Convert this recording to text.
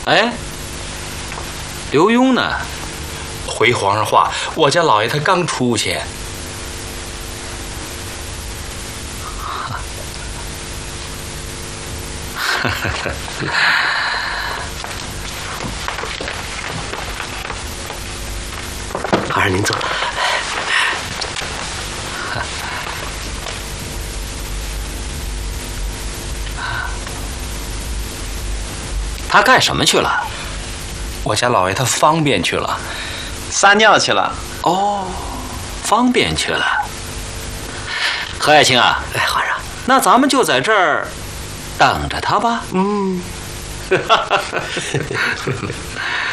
哎，刘墉呢？ 回皇上话，我家老爷他刚出去。 皇上您坐。 他干什么去了？ 我家老爷他方便去了， 撒尿去了。 哦，方便去了。何爱卿啊， 哎，皇上， 那咱们就在这儿等着他吧。 嗯。